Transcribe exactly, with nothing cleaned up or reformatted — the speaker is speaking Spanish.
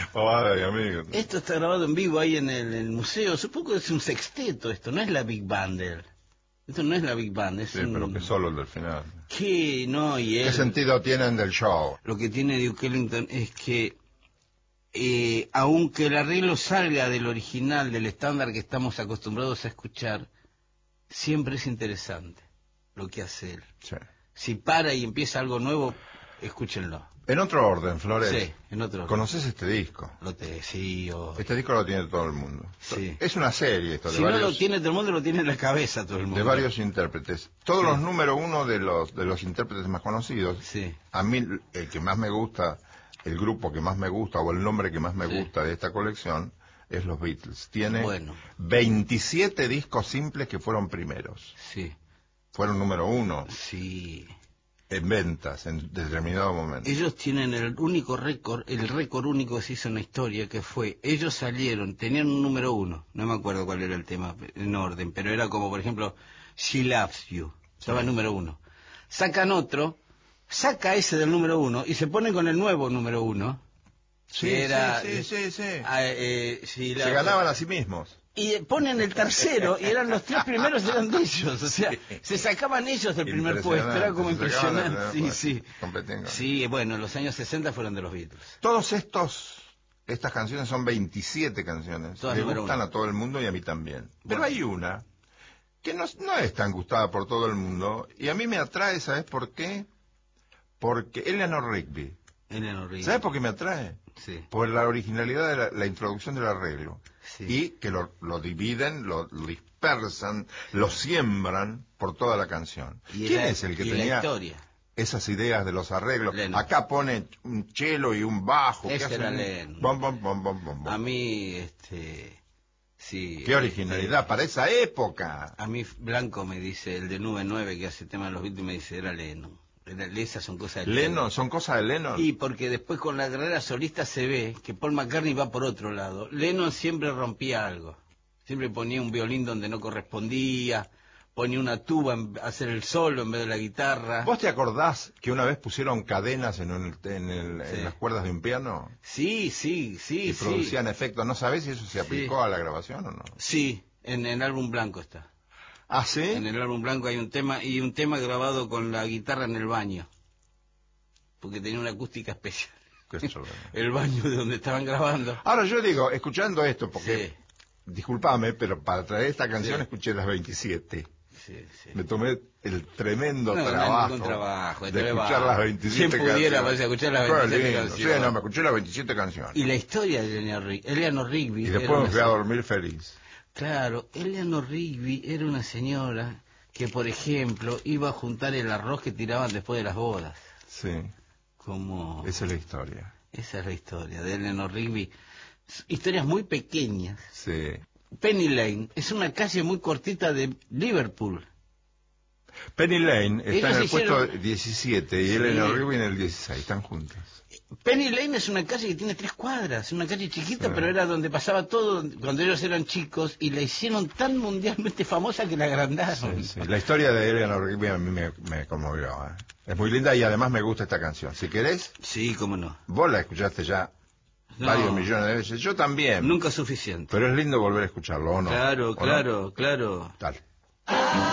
Pavada y amigos. Esto está grabado en vivo ahí en el, en el museo. Supongo que es un sexteto esto, no es la Big Band. Esto no es la Big Band, es Sí, un... pero que solo el del final. ¿Qué? No, y él... ¿Qué sentido tienen del show? Lo que tiene Duke Ellington es que, eh, aunque el arreglo salga del original, del estándar que estamos acostumbrados a escuchar, siempre es interesante lo que hace él. Sí. Si para y empieza algo nuevo, escúchenlo. En otro orden, Flores. Sí, en otro orden. ¿Conoces este disco? Lo te, sí, o... Este disco lo tiene todo el mundo. Sí. Es una serie esto, de Si varios, no lo tiene todo el mundo, lo tiene en la cabeza todo el mundo. de varios intérpretes. Todos Sí. los número uno de los de los intérpretes más conocidos. Sí. A mí el que más me gusta, el grupo que más me gusta o el nombre que más me Sí. gusta de esta colección es los Beatles. Tiene Bueno. veintisiete discos simples que fueron primeros. Sí. Fueron número uno Sí. en ventas en determinado momento. Ellos tienen el único récord, el récord único que se hizo en la historia, que fue, ellos salieron, tenían un número uno, no me acuerdo cuál era el tema en orden, pero era como, por ejemplo, She Loves You, estaba Sí. el número uno. Sacan otro, saca ese del número uno y se ponen con el nuevo número uno, Sí, que era... sí, sí, sí, sí. ah, eh, She Se Loves- ganaban a sí mismos. Y ponen el tercero, y eran los tres primeros eran de ellos, o sea, Sí. se sacaban ellos del primer puesto, era como Impresionante, se impresionante, sacaban sí, del primer sí. puesto, competían con- Sí, bueno, los años sesenta fueron de los Beatles. Todos estos, estas canciones son veintisiete canciones. Todas Le número gustan uno. a todo el mundo y a mí también. Pero Bueno. hay una que no, no es tan gustada por todo el mundo y a mí me atrae, ¿sabes por qué? Porque Eleanor Rigby. Eleanor Rigby. ¿Sabes por qué me atrae? Sí, Por la originalidad de la, la introducción del arreglo. sí. Y que lo, lo dividen, lo, lo dispersan, lo siembran por toda la canción. Y ¿Quién la- es el que y la tenía historia. esas ideas de los arreglos? Lennon. Acá pone un cello y un bajo. que Ese hacen era un Lennon. bom, bom, bom, bom, bom, bom. A mí, este, sí. Qué originalidad este, para esa época. a mí Blanco me dice, el de Nube nueve que hace tema de los Beatles, me dice, era Lennon. Era, esas son cosas de Lennon, son cosas de Lennon. Y porque después con la carrera solista se ve que Paul McCartney va por otro lado. Lennon siempre rompía algo. Siempre ponía un violín donde no correspondía, ponía una tuba en, a hacer el solo en vez de la guitarra. ¿Vos te acordás que una vez pusieron cadenas en, un- en el- Sí. en las cuerdas de un piano? Sí, sí, sí, Y sí. producían efectos. ¿No sabés si eso se aplicó Sí. a la grabación o no? Sí, en el álbum blanco está. ¿Ah, sí? En el álbum blanco hay un tema, y un tema grabado con la guitarra en el baño. Porque tenía una acústica especial. Qué chulo. El baño de donde estaban grabando. Ahora yo digo, escuchando esto, porque, Sí. discúlpame, pero para traer esta canción Sí. escuché las veintisiete. Sí, sí. Me tomé el tremendo No, no hay trabajo, ningún trabajo, de esto le va. escuchar las veintisiete ¿Quién pudiera, canciones. pues, escuchar las Qué veintisiete lindo. canciones? Sí, no, me escuché las veintisiete canciones. Y la historia de Eleanor Rigby. Eleanor Rigby Y era después me una fui a se- dormir feliz. Claro, Eleanor Rigby era una señora que, por ejemplo, iba a juntar el arroz que tiraban después de las bodas. Sí, Como... esa es la historia. Esa es la historia de Eleanor Rigby. S- Historias muy pequeñas. Sí. Penny Lane es una calle muy cortita de Liverpool. Penny Lane está Ellos en el hicieron- puesto diecisiete y Sí. Eleanor Rigby en el dieciséis, están juntas. Penny Lane es una calle que tiene tres cuadras, una calle chiquita, Sí. pero era donde pasaba todo cuando ellos eran chicos, y la hicieron tan mundialmente famosa que la agrandaron. Sí, sí. La historia de Eleanor Rigby a mí me, me conmovió. ¿eh? Es muy linda y además me gusta esta canción. Si querés, Sí, cómo no. vos la escuchaste ya No. varios millones de veces. Yo también. Nunca suficiente. Pero es lindo volver a escucharlo, ¿o no? Claro, ¿O no? claro, claro. Dale.